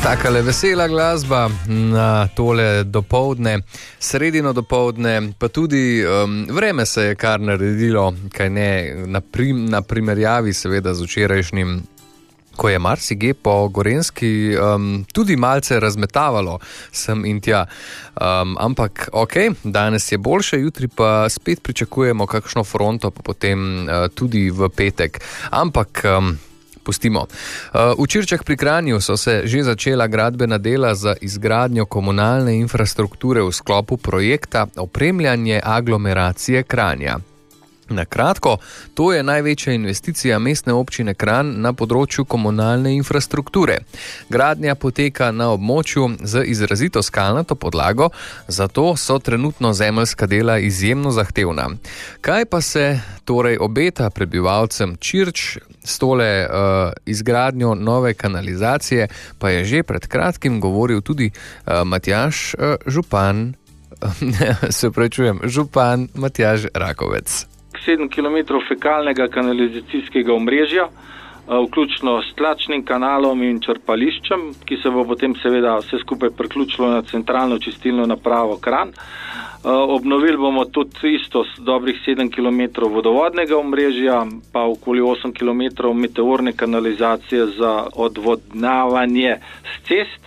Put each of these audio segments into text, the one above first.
Takale vesela glasba na tole dopoldne, sredino dopoldne, pa tudi vreme se je kar naredilo, kaj ne, na primerjavi seveda z včerajšnjim, ko je marsikje po Gorenjski tudi malce razmetavalo sem in tja. Ampak ok, danes je boljše, jutri pa spet pričakujemo kakšno fronto, pa potem tudi v petek. Ampak pustimo. V Čirčah pri Kranju so se že začela gradbena dela za izgradnjo komunalne infrastrukture v sklopu projekta Opremljanje aglomeracije Kranja. Na kratko, to je največja investicija mestne občine Kranj na področju komunalne infrastrukture. Gradnja poteka na območju z izrazito skalnato podlago, zato so trenutno zemeljska dela izjemno zahtevna. Kaj pa se torej obeta prebivalcem Čirč s tole izgradnjo nove kanalizacije, pa je že pred kratkim govoril tudi Matjaž župan Matjaž Rakovec. 7 km fekalnega kanalizacijskega omrežja, vključno s tlačnim kanalom in črpališčem, ki se bo potem seveda vse skupaj priključilo na centralno čistilno napravo Kranj. Obnovili bomo tudi isto dobrih 7 km vodovodnega omrežja, pa okoli 8 km meteorne kanalizacije za odvodnjavanje s cest.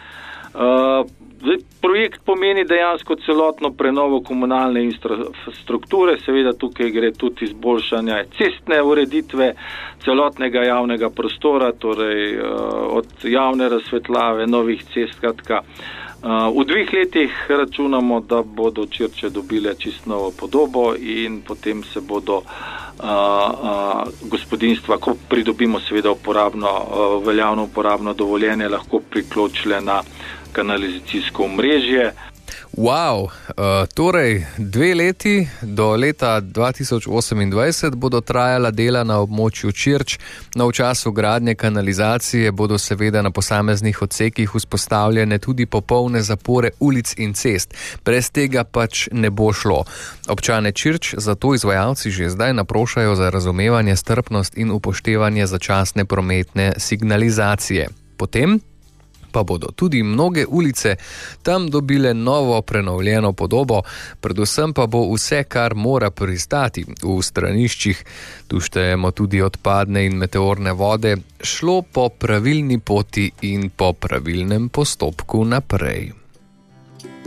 Projekt pomeni dejansko celotno prenovo komunalne infrastrukture, seveda tukaj gre tudi izboljšanje cestne ureditve, celotnega javnega prostora, torej od javne razsvetljave, novih cest, skratka. V 2 letih računamo, da bodo Čirče dobile čisto novo podobo in potem se bodo gospodinjstva, ko pridobimo seveda veljavno uporabno dovoljenje, lahko priključile na kanalizacijsko omrežje. Wow, torej 2 leti do leta 2028 bodo trajala dela na območju Čirč. V času gradnje kanalizacije bodo seveda na posameznih odsekih vzpostavljene tudi popolne zapore ulic in cest. Brez tega pač ne bo šlo. Občane Čirč zato izvajalci že zdaj naprošajo za razumevanje, strpnost in upoštevanje začasne prometne signalizacije. Potem pa bodo tudi mnoge ulice tam dobile novo prenovljeno podobo, predvsem pa bo vse, kar mora pristati v straniščih, tu štejemo tudi odpadne in meteorne vode, šlo po pravilni poti in po pravilnem postopku naprej.